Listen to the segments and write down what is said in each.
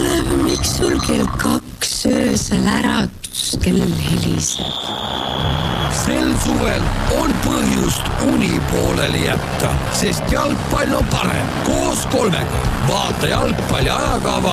Miks sul kell 2 öösel äratuskell heliseb? Sel suvel on põhjust uni pooleli jätta, sest jalgpall on parem koos 3-ga. Vaata jalgpalli ajakava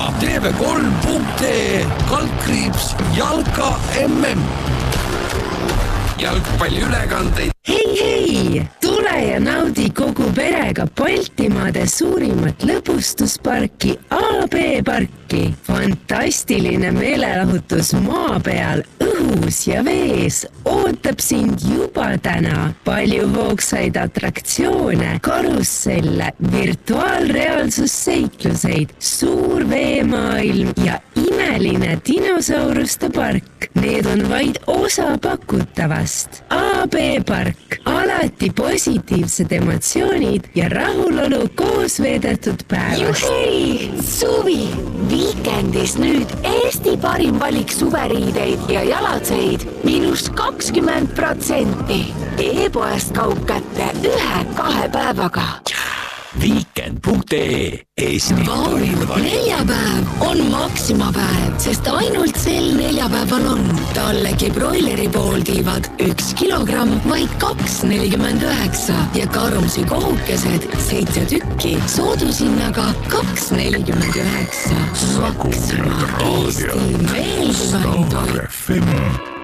tv3.ee/jalka MM. Jalgpalli ülekandeid. Hei, tule ja naudi kogu perega Baltimaade suurimat lõbustusparki AB Parki. Fantastiline meelelahutus maa peal, õhus ja vees ootab sind juba täna. Palju hoogsaid atraktsioone, karusselle, virtuaalreaalsusseikluseid, suur veemaailm ja imeline dinosauruste park. Need on vaid osa pakutavast. AB Park. Alati positiivsed emotsioonid ja rahulolu koos veedetud päevast. Juhei! Suvi! Viikendis nüüd Eesti parim valik suveriideid ja jalatseid –20%. E-poest kaup kätte 1-2 päevaga. Weekend.ee Eesti parim valik. Neljapäev on Maxima päev, sest ainult sel neljapäeval on tallegi broileri pooltiivad 1 kilogramm, vaid 2,49 ja karumsi kohukesed 7 tükki soodushinnaga 2,49. Maxima Eesti meeldivaim toit.